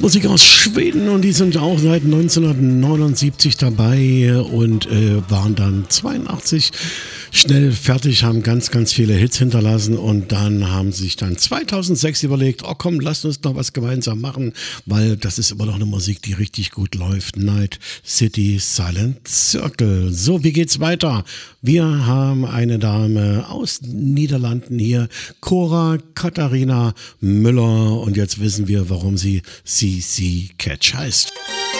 Musik aus Schweden und die sind auch seit 1979 dabei und waren dann 82 schnell fertig, haben ganz, ganz viele Hits hinterlassen und dann haben sie sich dann 2006 überlegt, oh komm, lasst uns noch was gemeinsam machen, weil das ist immer noch eine Musik, die richtig gut läuft. Night City Silent Circle. So, wie geht's weiter? Wir haben eine Dame aus Niederlanden hier, Cora Katharina Müller, und jetzt wissen wir, warum sie CC Catch heißt.